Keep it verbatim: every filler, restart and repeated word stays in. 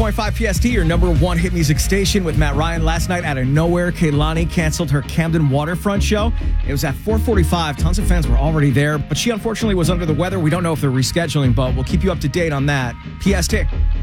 point five P S T, your number one hit music station with Matt Ryan. Last night, out of nowhere, Kehlani canceled her Camden Waterfront show. It was at four forty-five. Tons of fans were already there, but she unfortunately was under the weather. We don't know if they're rescheduling, but we'll keep you up to date on that. P S T.